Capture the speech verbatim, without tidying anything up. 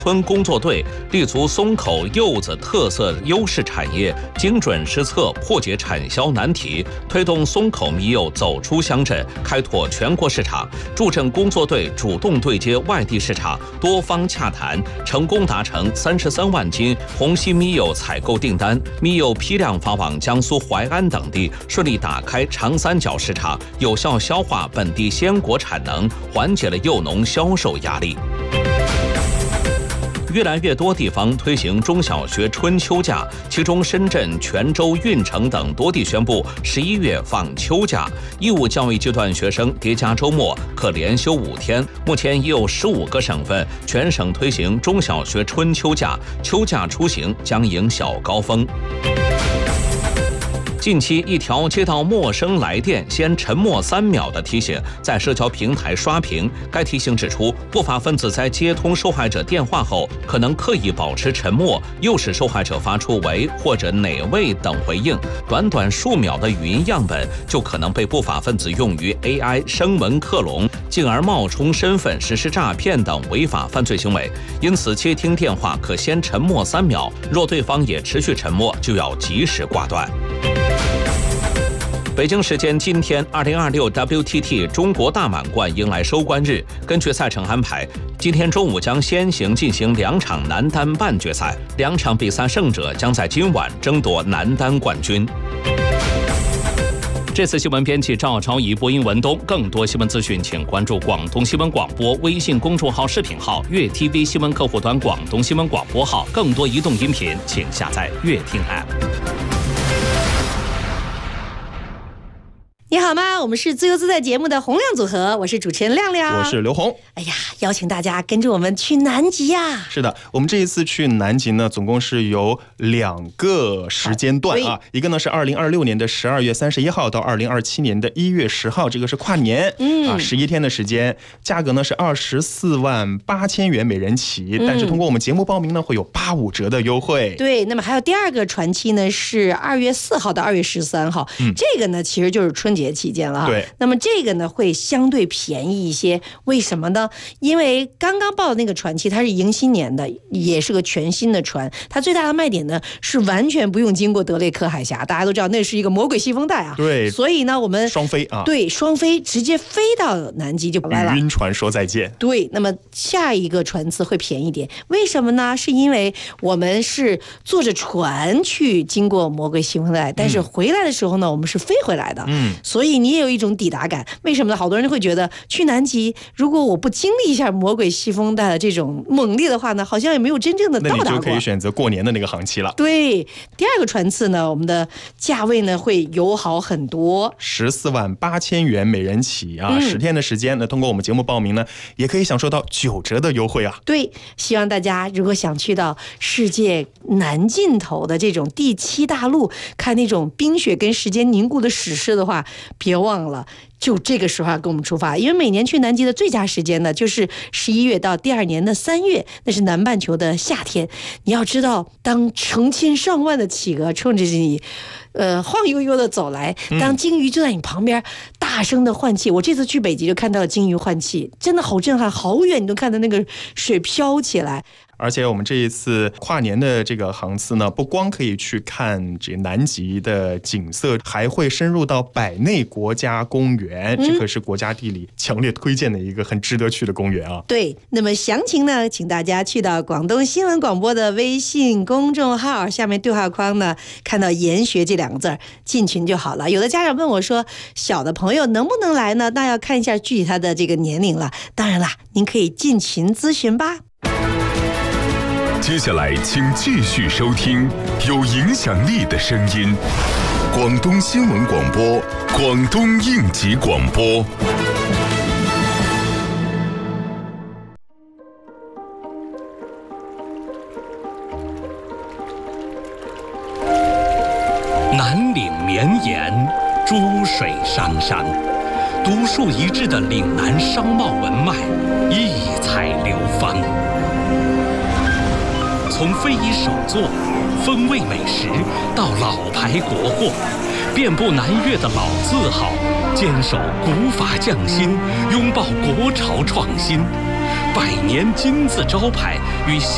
村工作队立足松口柚子特色优势产业，精准施策破解产销难题，推动松口米柚走出乡镇，开拓全国市场。助阵工作队主动对接外地市场，多方洽谈，成功达成三十三万斤虹吸米柚采购订单，米柚批量发往江苏淮安等地，顺利打开长三角市场，有效消化本地鲜果产能，缓解了柚农销售压力。越来越多地方推行中小学春秋假，其中深圳、泉州、运城等多地宣布十一月放秋假，义务教育阶段学生叠加周末可连休五天。目前已有十五个省份全省推行中小学春秋假，秋假出行将迎小高峰。近期，一条接到陌生来电先沉默三秒的提醒在社交平台刷屏。该提醒指出，不法分子在接通受害者电话后，可能刻意保持沉默，诱使受害者发出“喂”或者“哪位”等回应。短短数秒的语音样本就可能被不法分子用于 A I 声纹克隆，进而冒充身份实施诈骗等违法犯罪行为。因此，接听电话可先沉默三秒，若对方也持续沉默，就要及时挂断。北京时间今天，二零二六 W T T 中国大满贯迎来收官日。根据赛程安排，今天中午将先行进行两场男单半决赛，两场比赛胜者将在今晚争夺男单冠军。这次新闻编辑赵超仪，播音文东。更多新闻资讯，请关注广东新闻广播微信公众号、视频号、粤 T V 新闻客户端、广东新闻广播号。更多移动音频，请下载粤听 App。 你好吗？我们是自由自在节目的洪亮组合，我是主持人亮亮， 我是刘红。 哎呀，邀请大家跟着我们去南极呀、啊！ 是的，我们这一次去南极呢，总共是有两个时间段啊，一个呢是二零二六年的十二月三十一号到二零二七年的一月十号，这个是跨年，嗯啊，十一天的时间，价格呢是二十四万八千元每人起，嗯、但是通过我们节目报名呢，会有八五折的优惠。 对，那么还有第二个传期呢是二月四号到二月十三号，嗯、这个呢其实就是春节期间了哈。 对， 那么这个呢会相对便宜一些，为什么呢？因为刚刚报的那个传期它是迎新年的，也是个全新的船，它最大的卖点呢是完全不用经过德雷克海峡，大家都知道那是一个魔鬼西风带啊。 对， 所以呢我们双飞啊， 对，双飞直接飞到南极就来了。 与晕船说再见。 对，那么下一个船次会便宜点，为什么呢？是因为我们是坐着船去经过魔鬼西风带，但是回来的时候呢，我们是飞回来的。嗯，所以你也有一种抵达感。为什么呢？好多人会觉得去南极，如果我不经历一下魔鬼西风带的这种猛烈的话呢，好像也没有真正的到达过。 那你就可以选择过年的那个航期了。 对，第二个船次呢，我们的价位呢会友好很多， 十四万八千元每人起啊，十、嗯、天的时间呢，通过我们节目报名呢，也可以享受到九折的优惠啊。 对，希望大家如果想去到世界南尽头的这种第七大陆，看那种冰雪跟时间凝固的史诗的话，别忘了。就这个时候跟我们出发，因为每年去南极的最佳时间呢，就是十一月到第二年的三月，那是南半球的夏天。你要知道，当成千上万的企鹅冲着你，呃，晃悠悠的走来，当鲸鱼就在你旁边大声的换气。我这次去北极就看到了鲸鱼换气，真的好震撼，好远你都看到那个水飘起来。 而且我们这一次跨年的这个航次呢，不光可以去看这南极的景色，还会深入到百内国家公园，嗯、这可是国家地理强烈推荐的一个很值得去的公园啊。 对，那么详情呢，请大家去到广东新闻广播的微信公众号，下面对话框呢看到研学这两个字，进群就好了。有的家长问我说，小的朋友能不能来呢？那要看一下具体他的这个年龄了。当然啦，您可以进群咨询吧。 接下来请继续收听有影响力的声音，广东新闻广播，广东应急广播。 南岭绵延，珠水汤山，独树一帜的岭南商贸文脉，异彩流芳。从非遗手作、风味美食到老牌国货，遍布南粤的老字号，坚守古法匠心，拥抱国潮创新，百年金字招牌与